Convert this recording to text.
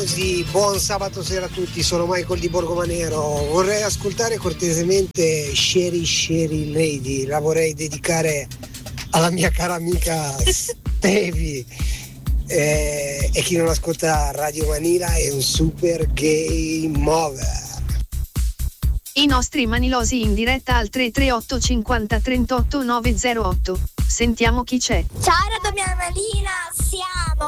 Manilosi, buon sabato sera a tutti, sono Michael di Borgomanero. Vorrei ascoltare cortesemente Sherry Lady, la vorrei dedicare alla mia cara amica Stevi. E chi non ascolta Radio Manila è un super game over. I nostri manilosi in diretta al 338 50 38 908. Sentiamo chi c'è. Ciao Radio Manila, siamo